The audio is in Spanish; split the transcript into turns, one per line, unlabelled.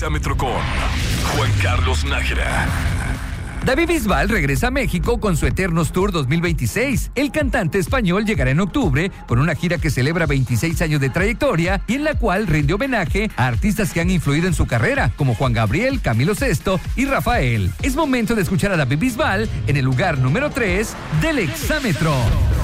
Exámetro con Juan Carlos Nájera.
David Bisbal regresa a México con su Eternos Tour 2026. El cantante español llegará en octubre con una gira que celebra 26 años de trayectoria y en la cual rinde homenaje a artistas que han influido en su carrera, como Juan Gabriel, Camilo Sesto y Rafael. Es momento de escuchar a David Bisbal en el lugar número 3 del Exámetro.